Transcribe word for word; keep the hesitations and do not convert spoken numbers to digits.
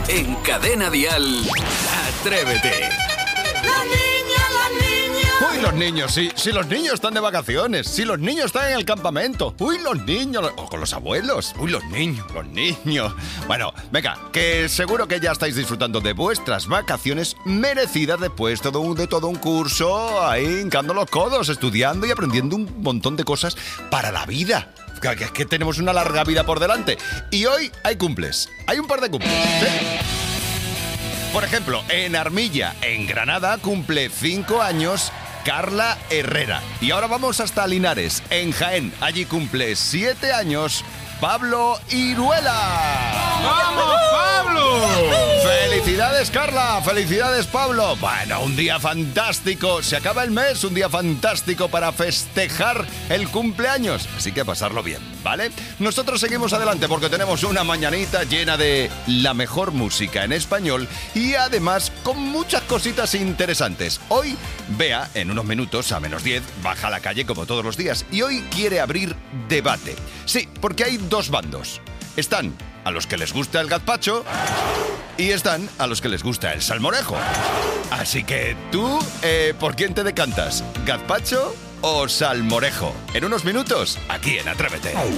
En Cadena Dial, Atrévete. La niña, la niña. Uy, los niños, sí, si los niños están de vacaciones, si los niños están en el campamento, uy, los niños, o con los abuelos, uy, los niños, los niños. Bueno, venga, que seguro que ya estáis disfrutando de vuestras vacaciones merecidas después todo un, de todo un curso ahí hincando los codos, estudiando y aprendiendo un montón de cosas para la vida. Que, que, que tenemos una larga vida por delante. Y hoy hay cumples, hay un par de cumples, ¿sí? Por ejemplo, en Armilla, en Granada, cumple cinco años Carla Herrera. Y ahora vamos hasta Linares, en Jaén. Allí cumple siete años Pablo Iruela. ¡Vamos, Pablo! ¡Felicidades, Carla! ¡Felicidades, Pablo! Bueno, un día fantástico. Se acaba el mes, un día fantástico para festejar el cumpleaños. Así que pasarlo bien, ¿vale? Nosotros seguimos adelante porque tenemos una mañanita llena de la mejor música en español y además con muchas cositas interesantes. Hoy, Bea, en unos minutos, a menos diez, baja a la calle como todos los días y hoy quiere abrir debate. Sí, porque hay dos bandos. Están a los que les gusta el gazpacho y están a los que les gusta el salmorejo. Así que tú, eh, ¿por quién te decantas? ¿Gazpacho o salmorejo? En unos minutos, aquí en Atrévete.